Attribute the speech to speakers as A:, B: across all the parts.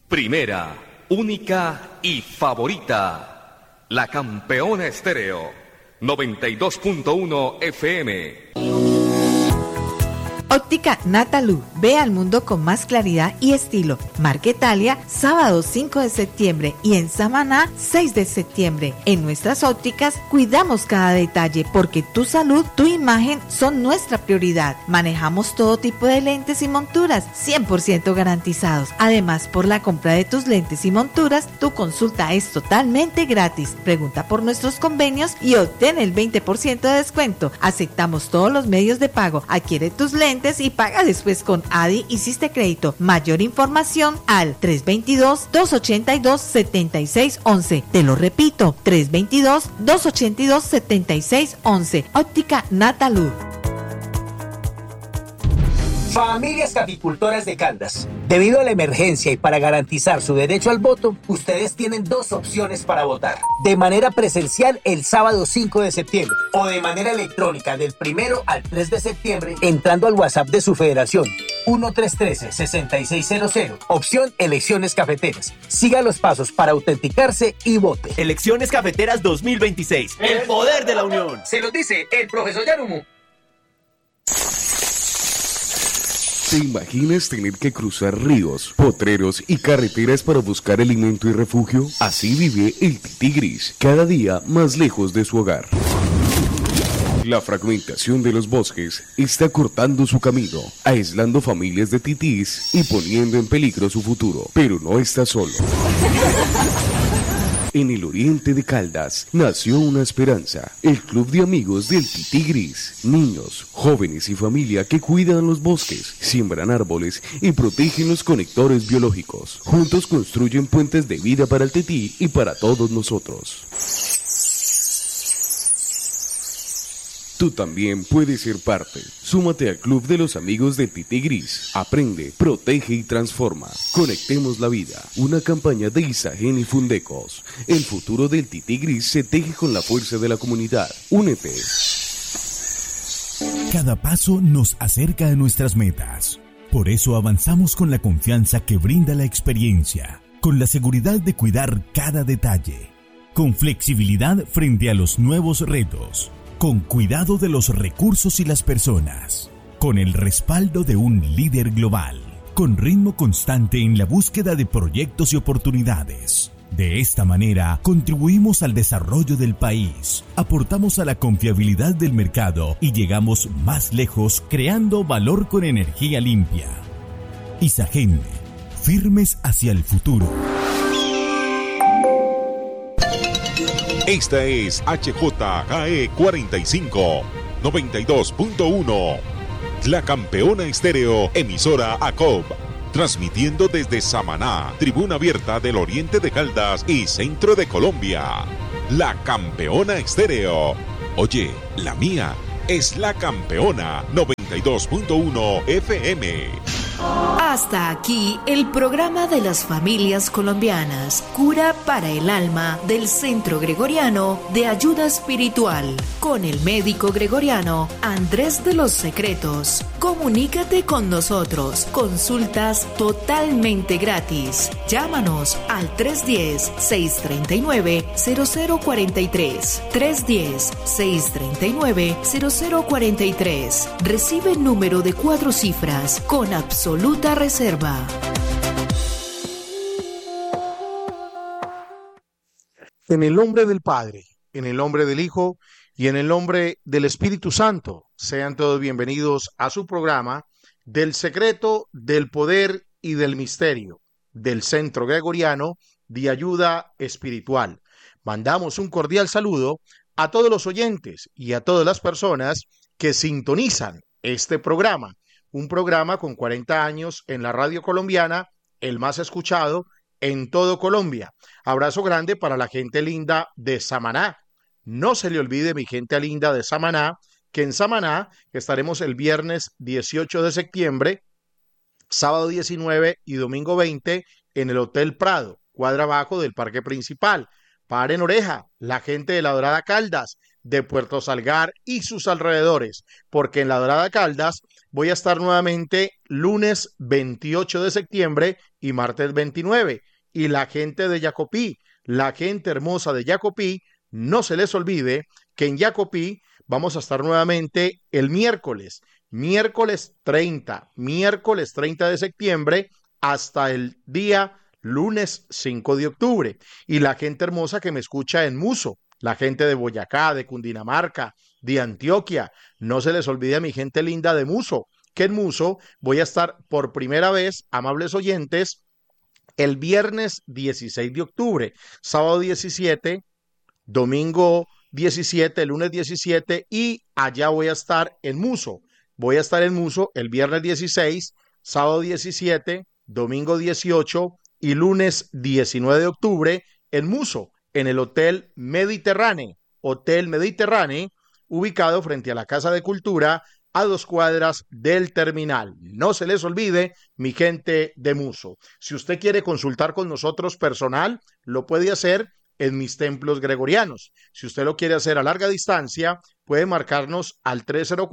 A: Primera, única y favorita. La Campeona Estéreo. 92.1 FM.
B: Óptica Natalú, ve al mundo con más claridad y estilo. Marquetalia, sábado 5 de septiembre y en Samaná, 6 de septiembre. En nuestras ópticas cuidamos cada detalle porque tu salud, tu imagen son nuestra prioridad. Manejamos todo tipo de lentes y monturas, 100% garantizados. Además, por la compra de tus lentes y monturas, tu consulta es totalmente gratis. Pregunta por nuestros convenios y obtén el 20% de descuento. Aceptamos todos los medios de pago. Adquiere tus lentes y paga después con ADI y Siste Crédito. Mayor información al 322-282-7611. Te lo repito, 322-282-7611. Óptica Natalú.
C: Familias caficultoras de Caldas, debido a la emergencia y para garantizar su derecho al voto, ustedes tienen dos opciones para votar. De manera presencial el sábado 5 de septiembre o de manera electrónica del 1 al 3 de septiembre entrando al WhatsApp de su federación 1313-6600, opción Elecciones Cafeteras. Siga los pasos para autenticarse y vote.
D: Elecciones Cafeteras 2026, el poder de la unión.
C: Se los dice el profesor Yarumu.
E: ¿Te imaginas tener que cruzar ríos, potreros y carreteras para buscar alimento y refugio? Así vive el tití gris, cada día más lejos de su hogar. La fragmentación de los bosques está cortando su camino, aislando familias de titís y poniendo en peligro su futuro. Pero no está solo. En el oriente de Caldas nació una esperanza, el club de amigos del tití gris. Niños, jóvenes y familia que cuidan los bosques, siembran árboles y protegen los conectores biológicos. Juntos construyen puentes de vida para el tití y para todos nosotros. Tú también puedes ser parte. Súmate al Club de los Amigos de Tití Gris. Aprende, protege y transforma. Conectemos la vida. Una campaña de Isagen y Fundecos. El futuro del Tití Gris se teje con la fuerza de la comunidad. Únete.
F: Cada paso nos acerca a nuestras metas. Por eso avanzamos con la confianza que brinda la experiencia, con la seguridad de cuidar cada detalle, con flexibilidad frente a los nuevos retos, con cuidado de los recursos y las personas, con el respaldo de un líder global, con ritmo constante en la búsqueda de proyectos y oportunidades. De esta manera, contribuimos al desarrollo del país, aportamos a la confiabilidad del mercado y llegamos más lejos creando valor con energía limpia. Isagen, firmes hacia el futuro.
G: Esta es HJGE 45, 92.1. La Campeona Estéreo, emisora ACOB. Transmitiendo desde Samaná, tribuna abierta del oriente de Caldas y centro de Colombia. La Campeona Estéreo. Oye, la mía es La Campeona 92.1 FM.
H: Hasta aquí el programa de las familias colombianas, Cura para el Alma del Centro Gregoriano de Ayuda Espiritual, con el médico gregoriano Andrés de los Secretos. Comunícate con nosotros, consultas totalmente gratis. Llámanos al 310-639-0043, 310-639-0043. Recibe el número de 4 cifras con absoluta reserva.
I: En el nombre del Padre, en el nombre del Hijo y en el nombre del Espíritu Santo, sean todos bienvenidos a su programa del secreto, del poder y del misterio del Centro Gregoriano de Ayuda Espiritual. Mandamos un cordial saludo a todos los oyentes y a todas las personas que sintonizan este programa. Un programa con 40 años en la radio colombiana, el más escuchado en todo Colombia. Abrazo grande para la gente linda de Samaná. No se le olvide, mi gente linda de Samaná, que en Samaná estaremos el viernes 18 de septiembre, sábado 19 y domingo 20 en el Hotel Prado, cuadra abajo del Parque Principal. Paren oreja, la gente de La Dorada Caldas, de Puerto Salgar y sus alrededores, porque en La Dorada Caldas voy a estar nuevamente lunes 28 de septiembre y martes 29. Y la gente de Jacopí, la gente hermosa de Jacopí, no se les olvide que en Jacopí vamos a estar nuevamente el miércoles 30 de septiembre hasta el día lunes 5 de octubre. Y la gente hermosa que me escucha en Muso, la gente de Boyacá, de Cundinamarca, de Antioquia, no se les olvide a mi gente linda de Muso, que en Muso voy a estar por primera vez, amables oyentes, el viernes 16 de octubre, sábado 17, domingo 17, lunes 17 y allá voy a estar en Muso. Voy a estar en Muso el viernes 16, sábado 17, domingo 18 y lunes 19 de octubre en Muso, en el Hotel Mediterráneo, ubicado frente a la Casa de Cultura, a 2 cuadras del terminal. No se les olvide, mi gente de Muso. Si usted quiere consultar con nosotros personal, lo puede hacer en mis templos gregorianos. Si usted lo quiere hacer a larga distancia, puede marcarnos al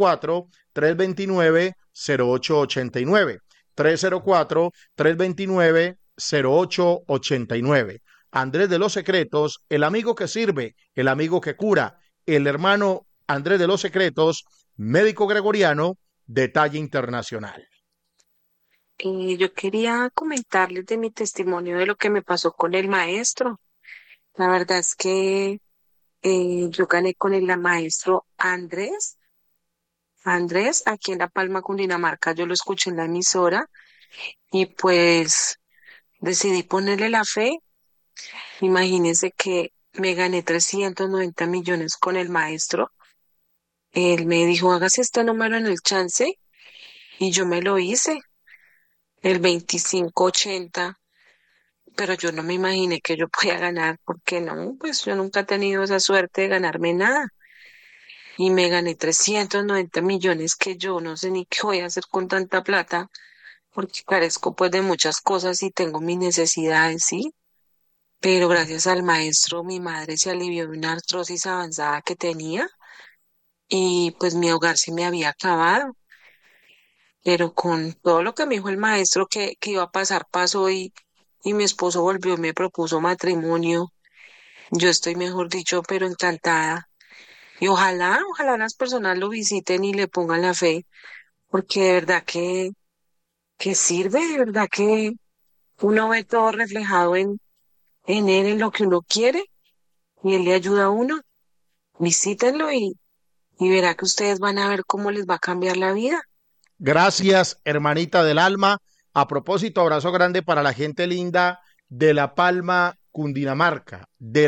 I: 304-329-0889. 304-329-0889. Andrés de los Secretos, el amigo que sirve, el amigo que cura, el hermano Andrés de los Secretos, médico gregoriano de talla internacional.
J: Yo quería comentarles de mi testimonio de lo que me pasó con el maestro. La verdad es que yo gané con el maestro Andrés, aquí en La Palma, Cundinamarca. Yo lo escuché en la emisora y pues decidí ponerle la fe. Imagínense que me gané 390 millones con el maestro. Él me dijo, hágase este número en el chance y yo me lo hice, el 2580, pero yo no me imaginé que yo podía ganar, porque no, pues yo nunca he tenido esa suerte de ganarme nada. Y me gané 390 millones que yo no sé ni qué voy a hacer con tanta plata, porque carezco pues de muchas cosas y tengo mis necesidades, ¿sí? Pero gracias al maestro mi madre se alivió de una artrosis avanzada que tenía y pues mi hogar se me había acabado. Pero con todo lo que me dijo el maestro que iba a pasar, pasó y mi esposo volvió y me propuso matrimonio. Yo estoy, mejor dicho, pero encantada. Y ojalá las personas lo visiten y le pongan la fe, porque de verdad que sirve, de verdad que uno ve todo reflejado en él, en lo que uno quiere, y él le ayuda a uno. Visítenlo y verá que ustedes van a ver cómo les va a cambiar la vida.
I: Gracias, hermanita del alma. A propósito, abrazo grande para la gente linda de La Palma, Cundinamarca.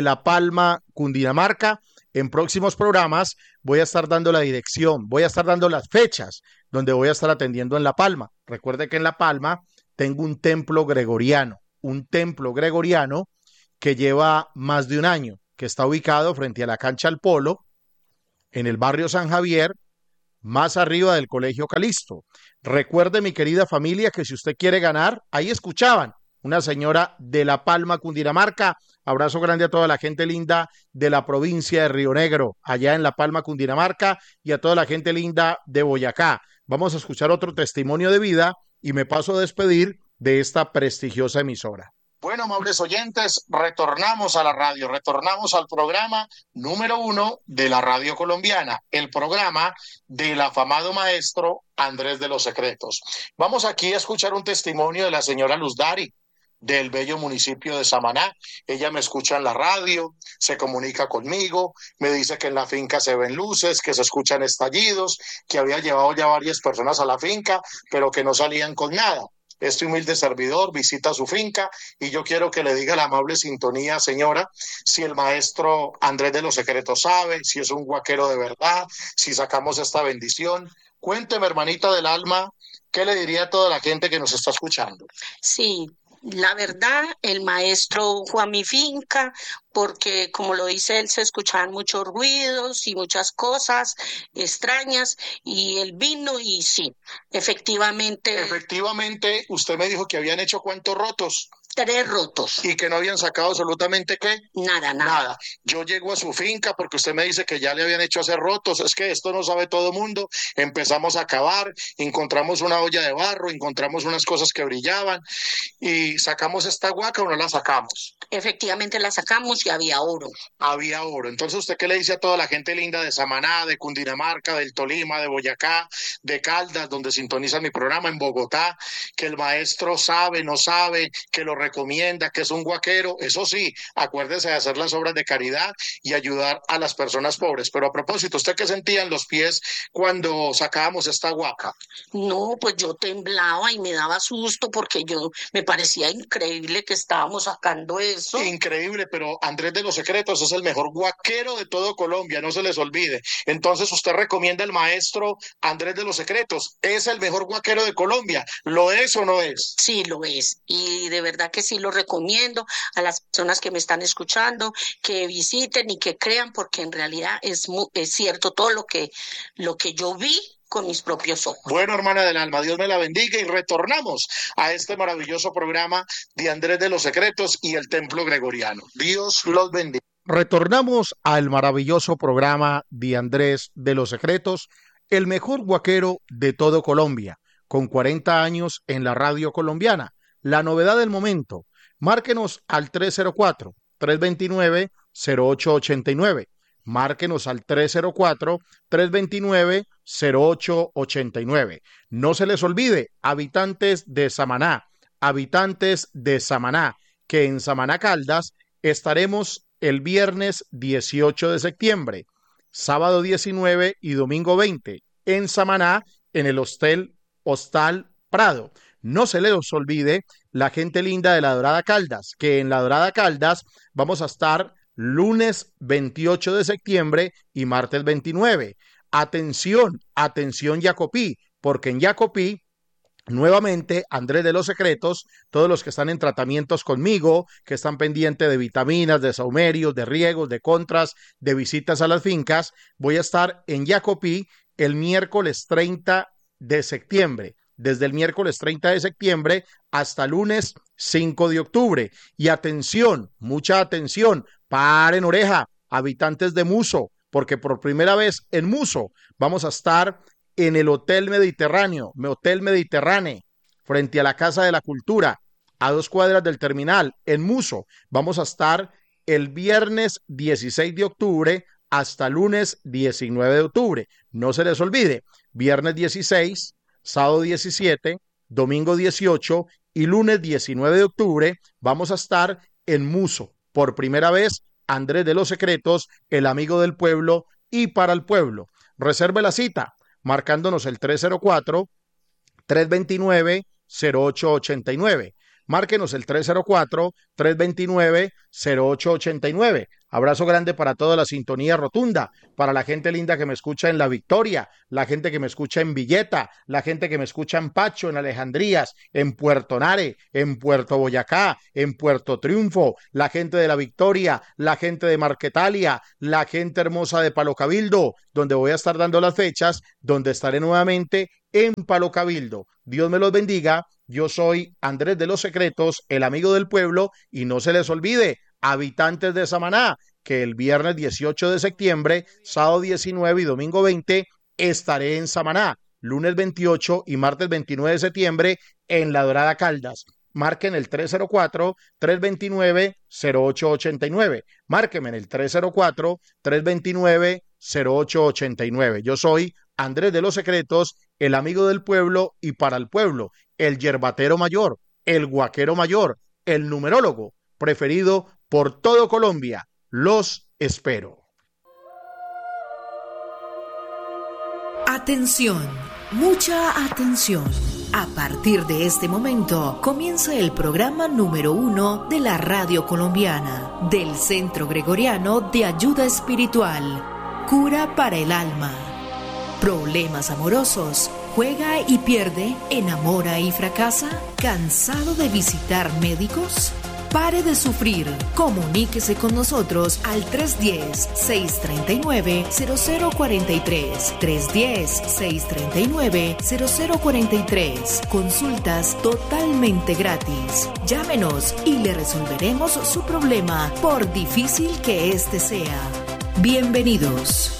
I: En próximos programas voy a estar dando la dirección, voy a estar dando las fechas donde voy a estar atendiendo en La Palma. Recuerde que en La Palma tengo un templo gregoriano que lleva más de un año, que está ubicado frente a la cancha al Polo, en el barrio San Javier, más arriba del Colegio Calixto. Recuerde, mi querida familia, que si usted quiere ganar, ahí escuchaban una señora de La Palma, Cundinamarca. Abrazo grande a toda la gente linda de la provincia de Río Negro, allá en La Palma, Cundinamarca, y a toda la gente linda de Boyacá. Vamos a escuchar otro testimonio de vida y me paso a despedir de esta prestigiosa emisora. Bueno, amables oyentes, retornamos a la radio, retornamos al programa número 1 de la radio colombiana, el programa del afamado maestro Andrés de los Secretos. Vamos aquí a escuchar un testimonio de la señora Luz Dari, del bello municipio de Samaná. Ella me escucha en la radio, se comunica conmigo, me dice que en la finca se ven luces, que se escuchan estallidos, que había llevado ya varias personas a la finca, pero que no salían con nada. Este humilde servidor visita su finca y yo quiero que le diga a la amable sintonía, señora, si el maestro Andrés de los Secretos sabe, si es un guaquero de verdad, si sacamos esta bendición. Cuénteme, hermanita del alma, ¿qué le diría a toda la gente que nos está escuchando?
J: Sí,
K: La verdad, el maestro fue a mi finca porque, como lo dice él, se escuchaban muchos ruidos y muchas cosas extrañas y él vino y sí, efectivamente.
I: Efectivamente, usted me dijo que habían hecho cuántos rotos.
K: 3 rotos.
I: ¿Y que no habían sacado absolutamente qué?
K: Nada.
I: Yo llego a su finca porque usted me dice que ya le habían hecho hacer rotos. Es que esto no sabe todo mundo. Empezamos a cavar, encontramos una olla de barro, encontramos unas cosas que brillaban y sacamos esta huaca o no la sacamos.
K: Efectivamente la sacamos y había oro.
I: Había oro. Entonces, ¿usted qué le dice a toda la gente linda de Samaná, de Cundinamarca, del Tolima, de Boyacá, de Caldas, donde sintonizan mi programa, en Bogotá, que el maestro sabe, no sabe, que lo recomienda, que es un guaquero? Eso sí, acuérdese de hacer las obras de caridad y ayudar a las personas pobres. Pero a propósito, ¿usted qué sentía en los pies cuando sacábamos esta huaca?
K: No, pues yo temblaba y me daba susto porque me parecía increíble que estábamos sacando eso.
I: Increíble, pero Andrés de los Secretos es el mejor guaquero de todo Colombia, no se les olvide. Entonces, ¿usted recomienda al maestro Andrés de los Secretos? ¿Es el mejor guaquero de Colombia? ¿Lo es o no es?
K: Sí, lo es. Y de verdad que sí lo recomiendo a las personas que me están escuchando, que visiten y que crean, porque en realidad es cierto todo lo que yo vi con mis propios ojos.
I: Bueno, hermana del alma, Dios me la bendiga y retornamos a este maravilloso programa de Andrés de los Secretos y el Templo Gregoriano. Dios los bendiga. Retornamos al maravilloso programa de Andrés de los Secretos, el mejor guaquero de todo Colombia, con 40 años en la radio colombiana. La novedad del momento. Márquenos al 304-329-0889. Márquenos al 304-329-0889. No se les olvide, habitantes de Samaná, que en Samaná Caldas estaremos el viernes 18 de septiembre, sábado 19 y domingo 20, en Samaná, en el Hostal Prado. No se les olvide la gente linda de La Dorada Caldas, que en La Dorada Caldas vamos a estar lunes 28 de septiembre y martes 29. Atención Jacopí, porque en Jacopí, nuevamente, Andrés de los Secretos, todos los que están en tratamientos conmigo, que están pendientes de vitaminas, de saumerios, de riegos, de contras, de visitas a las fincas, voy a estar en Jacopí el miércoles 30 de septiembre. Desde el miércoles 30 de septiembre hasta lunes 5 de octubre. Y atención, mucha atención, paren oreja, habitantes de Muso, porque por primera vez en Muso vamos a estar en el Hotel Mediterráneo, frente a la Casa de la Cultura, a 2 cuadras del terminal, en Muso. Vamos a estar el viernes 16 de octubre hasta lunes 19 de octubre. No se les olvide, viernes 16, sábado 17, domingo 18 y lunes 19 de octubre vamos a estar en Muso. Por primera vez, Andrés de los Secretos, el amigo del pueblo y para el pueblo. Reserve la cita marcándonos el 304-329-0889. Márquenos el 304-329-0889. Abrazo grande para toda la sintonía rotunda, para la gente linda que me escucha en La Victoria, la gente que me escucha en Villeta, la gente que me escucha en Pacho, en Alejandrías, en Puerto Nare, en Puerto Boyacá, en Puerto Triunfo, la gente de La Victoria, la gente de Marquetalia, la gente hermosa de Palo Cabildo, donde voy a estar dando las fechas, donde estaré nuevamente en Palo Cabildo. Dios me los bendiga. Yo soy Andrés de los Secretos, el amigo del pueblo, y no se les olvide, habitantes de Samaná, que el viernes 18 de septiembre, sábado 19 y domingo 20 estaré en Samaná, lunes 28 y martes 29 de septiembre en La Dorada Caldas. Marquen el 304-329-0889. Márquenme en el 304-329-0889. Yo soy Andrés de los Secretos, el amigo del pueblo y para el pueblo, el yerbatero mayor, el guaquero mayor, el numerólogo preferido por todo Colombia. Los espero.
H: Atención, mucha atención. A partir de este momento comienza el programa número 1 de la radio colombiana, del Centro Gregoriano de Ayuda Espiritual, Cura para el Alma. Problemas amorosos, ¿Juega y pierde? ¿Enamora y fracasa? ¿Cansado de visitar médicos? Pare de sufrir. Comuníquese con nosotros al 310-639-0043. 310-639-0043. Consultas totalmente gratis. Llámenos y le resolveremos su problema, por difícil que este sea. Bienvenidos.